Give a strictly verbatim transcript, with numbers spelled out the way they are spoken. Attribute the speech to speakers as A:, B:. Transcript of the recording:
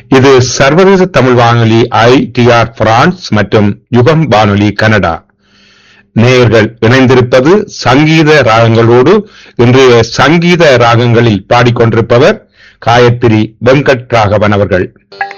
A: இது சர்வதேச தமிழ் வானொலி ஐ டி ஆர் பிரான்ஸ் மற்றும் யுகம் வானொலி கனடா. நேயர்கள் இணைந்திருப்பது சங்கீத ராகங்களோடு. இன்றைய சங்கீத ராகங்களில் பாடிக்கொண்டிருப்பவர் காயத்ரி வெங்கட் ராகவன் அவர்கள்.